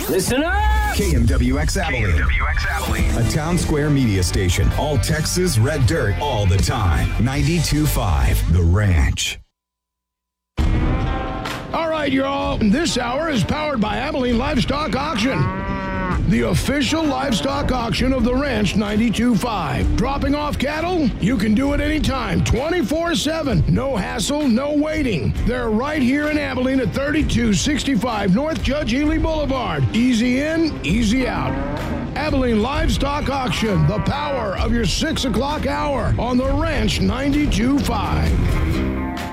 Listen up! KMWX Abilene. A town square media station. All Texas red dirt all the time. 92.5 The Ranch. All right, y'all. This hour is powered by Abilene Livestock Auction, the official livestock auction of the Ranch 92.5. Dropping off cattle? You can do it anytime, 24/7. No hassle, no waiting. They're right here in Abilene at 3265 North Judge Ely Boulevard. Easy in, easy out. Abilene Livestock Auction, the power of your 6 o'clock hour on the Ranch 92.5.